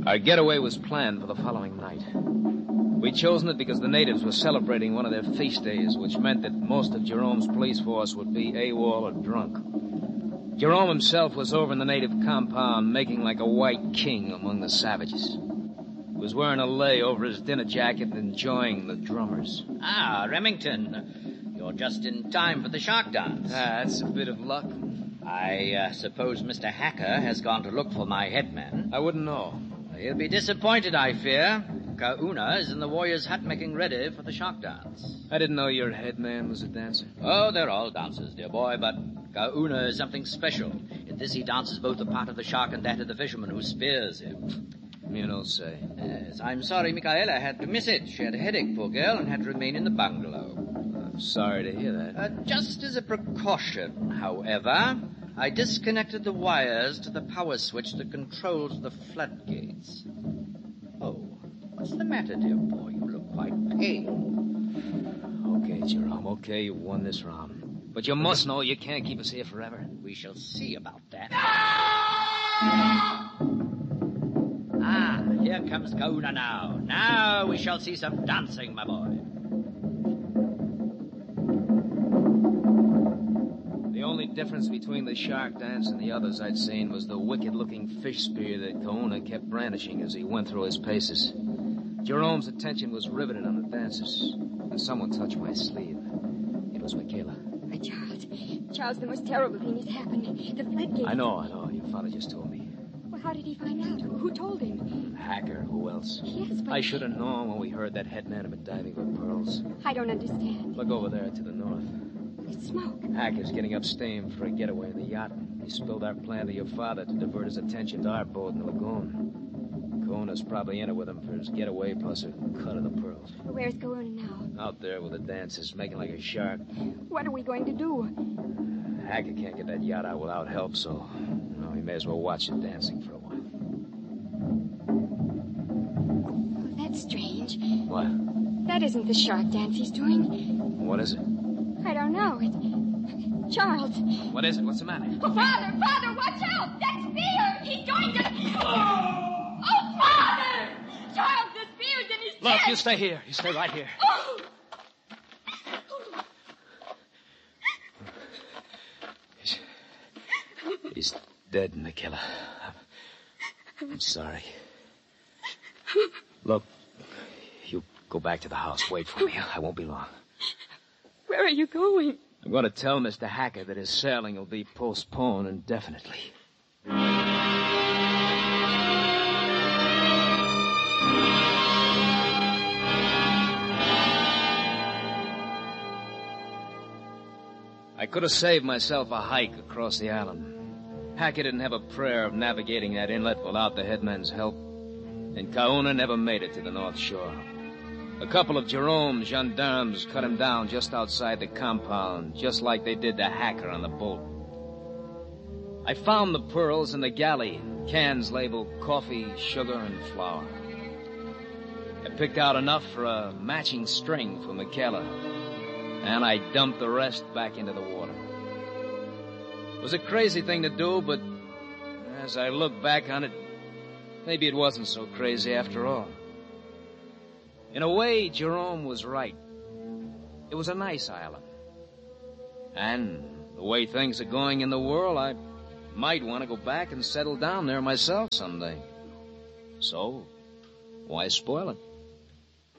Our getaway was planned for the following night. We'd chosen it because the natives were celebrating one of their feast days, which meant that most of Jerome's police force would be AWOL or drunk. Jerome himself was over in the native compound, making like a white king among the savages. He was wearing a lei over his dinner jacket and enjoying the drummers. Ah, Remington. You're just in time for the shark dance. That's a bit of luck. I suppose Mr. Hacker has gone to look for my headman. I wouldn't know. He'll be disappointed, I fear. Kauna is in the warrior's hut making ready for the shark dance. I didn't know your headman was a dancer. Oh, they're all dancers, dear boy, but Kauna is something special. In this he dances both the part of the shark and that of the fisherman who spears him. You don't say. Yes, I'm sorry Michaela had to miss it. She had a headache, poor girl, and had to remain in the bungalow. I'm sorry to hear that. Just as a precaution, however, I disconnected the wires to the power switch that controls the floodgates. Oh, what's the matter, dear boy? You look quite pale. Okay, Jerome, okay, you won this round. But you must know you can't keep us here forever. We shall see about that. Ah, here comes Kauna now. Now we shall see some dancing, my boy. The only difference between the shark dance and the others I'd seen was the wicked-looking fish spear that Kauna kept brandishing as he went through his paces. Jerome's attention was riveted on the dancers, and someone touched my sleeve. It was Michaela. Charles, the most terrible thing has happened. The floodgates. I know. Your father just told me. Well, how did he find out? Who told him? Hacker. Who else? Yes, but... I should have known when we heard that headman had been diving with pearls. I don't understand. Look over there to the north. It's smoke. Hacker's getting up steam for a getaway in the yacht. He spilled our plan to your father to divert his attention to our boat in the lagoon. Kauna's probably in it with him for his getaway plus a cut of the pearls. Where's Kauna now? Out there with the dancers, making like a shark. What are we going to do? Hacker can't get that yacht out without help, so we may as well watch the dancing for a while. Oh, that's strange. What? That isn't the shark dance he's doing. What is it? I don't know. It's... Charles. What is it? What's the matter? Oh, Father, watch out! That spear! He's going to... Oh, Father! Charles, the spear's in his chest! Look, you stay here. You stay right here. Oh! He's dead, Michaela. I'm sorry. Look, you go back to the house. Wait for me. I won't be long. Where are you going? I'm going to tell Mr. Hacker that his sailing will be postponed indefinitely. I could have saved myself a hike across the island. Hacker didn't have a prayer of navigating that inlet without the headman's help, and Kauna never made it to the North Shore. A couple of Jerome's gendarmes cut him down just outside the compound, just like they did the Hacker on the boat. I found the pearls in the galley, cans labeled coffee, sugar, and flour. I picked out enough for a matching string for Michaela, and I dumped the rest back into the water. It was a crazy thing to do, but as I look back on it, maybe it wasn't so crazy after all. In a way, Jerome was right. It was a nice island. And the way things are going in the world, I might want to go back and settle down there myself someday. So, why spoil it?